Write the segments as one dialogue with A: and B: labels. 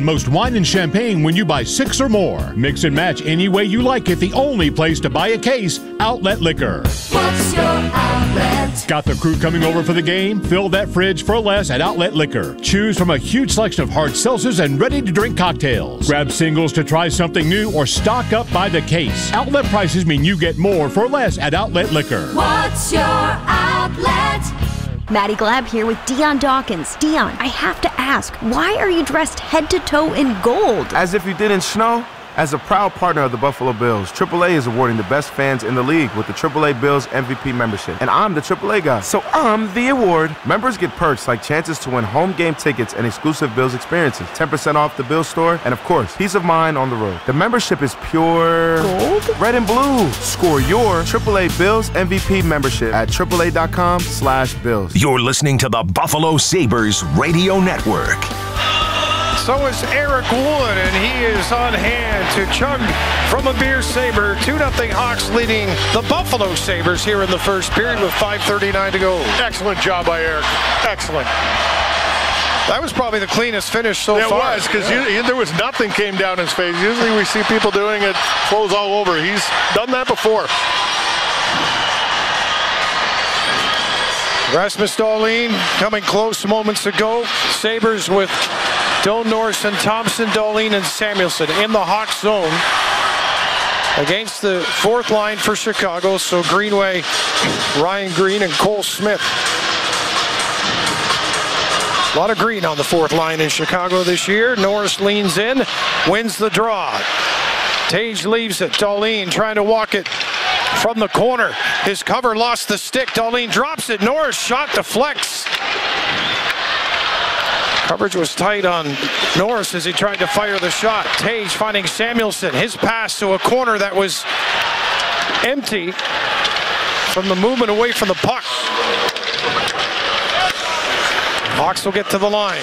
A: most wine and champagne when you buy 6 or more. Mix and match any way you like at the only place to buy a case, Outlet Liquor.
B: What's your outlet?
A: Got the crew coming over for the game? Fill that fridge for less at Outlet Liquor. Choose from a huge selection of hard seltzers and ready-to-drink cocktails. Grab singles to try something new or stock up by the case. Outlet prices mean you get more for less at Outlet Liquor.
B: What's your outlet?
C: Maddie Glab here with Dion Dawkins. Dion, I have to ask, why are you dressed head to toe in gold?
D: As if you didn't know. As a proud partner of the Buffalo Bills, AAA is awarding the best fans in the league with the AAA Bills MVP membership. And I'm the AAA guy, so I'm the award. Members get perks like chances to win home game tickets and exclusive Bills experiences, 10% off the Bills store, and of course, peace of mind on the road. The membership is pure
C: gold,
D: red and blue. Score your AAA Bills MVP membership at AAA.com/Bills.
E: You're listening to the Buffalo Sabres Radio Network.
F: So is Eric Wood, and he is on hand to chug from a beer Sabre. 2-0 Hawks leading the Buffalo Sabres here in the first period with 5:39 to go.
G: Excellent job by Eric. Excellent.
F: That was probably the cleanest finish so far.
G: It was, because there was nothing came down his face. Usually we see people doing it, clothes all over. He's done that before.
F: Rasmus Dahlin coming close moments ago. Sabres with Doan, Norris, and Thompson, Dahlin, and Samuelsson in the Hawks zone against the fourth line for Chicago. So Greenway, Ryan Green, and Cole Smith. A lot of green on the fourth line in Chicago this year. Norris leans in, wins the draw. Tage leaves it. Dahlin trying to walk it from the corner. His cover lost the stick. Dahlin drops it. Norris shot deflects. Coverage was tight on Norris as he tried to fire the shot. Tage finding Samuelsson. His pass to a corner that was empty from the movement away from the puck. Hawks will get to the line.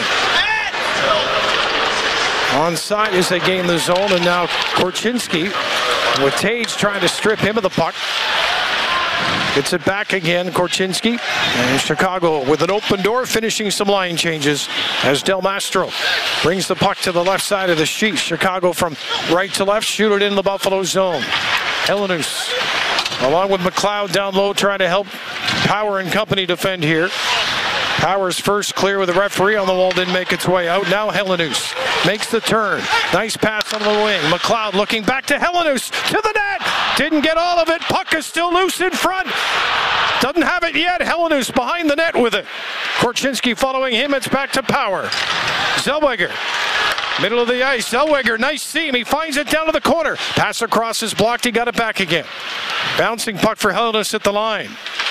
F: Onside as they gain the zone, and now Korchinski with Tage trying to strip him of the puck. Gets it back again, Korchinski. And Chicago with an open door, finishing some line changes as Del Mastro brings the puck to the left side of the sheet. Chicago from right to left, shoot it in the Buffalo zone. Helenius along with McLeod down low trying to help Power and company defend here. Powers first clear with the referee on the wall, didn't make its way out. Now Helenius makes the turn. Nice pass on the wing. McLeod looking back to Helenius, to the net. Didn't get all of it. Puck is still loose in front. Doesn't have it yet. Helenius behind the net with it. Korchinski following him. It's back to Power. Zellweger. Middle of the ice. Zellweger, nice seam. He finds it down to the corner. Pass across is blocked. He got it back again. Bouncing puck for Helenius at the line.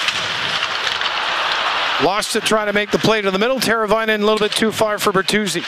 F: Lost it trying to make the play to the middle. Teravainen a little bit too far for Bertuzzi.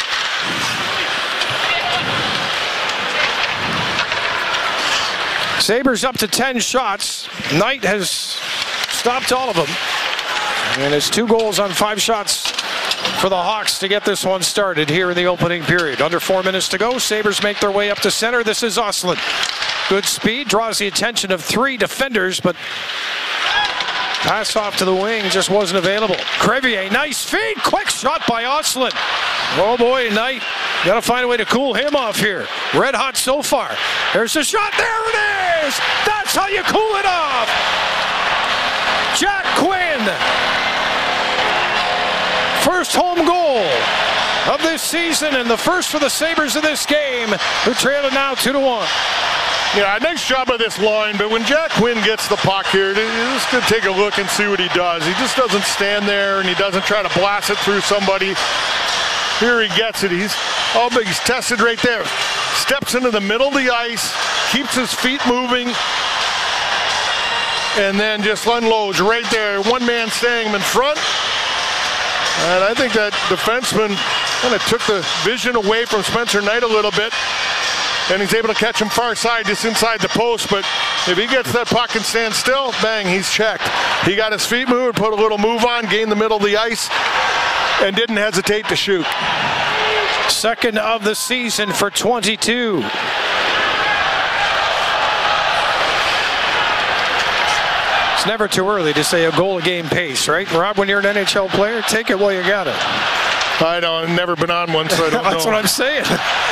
F: Sabres up to 10 shots. Knight has stopped all of them. And it's 2 goals on 5 shots for the Hawks to get this one started here in the opening period. Under 4 minutes to go. Sabres make their way up to center. This is Ostlund. Good speed. Draws the attention of 3 defenders, but pass off to the wing just wasn't available. Crevier, nice feed. Quick shot by Ostlund. Oh boy, Knight. Got to find a way to cool him off here. Red hot so far. There's the shot. There it is. That's how you cool it off. Jack Quinn. First home goal of this season and the first for the Sabres of this game, who trail it now 2-1.
G: Yeah, nice job by this line, but when Jack Quinn gets the puck here, just to take a look and see what he does. He just doesn't stand there, and he doesn't try to blast it through somebody. Here he gets it. He's tested right there. Steps into the middle of the ice, keeps his feet moving, and then just unloads right there. One man staying him in front. And I think that defenseman kind of took the vision away from Spencer Knight a little bit. And he's able to catch him far side, just inside the post. But if he gets that puck and stands still, bang, he's checked. He got his feet moved, put a little move on, gained the middle of the ice, and didn't hesitate to shoot.
F: Second of the season for 22. It's never too early to say a goal a game pace, right? Rob, when you're an NHL player, take it while you got it.
G: I know, I've never been on one, so I don't know.
F: That's what I'm saying.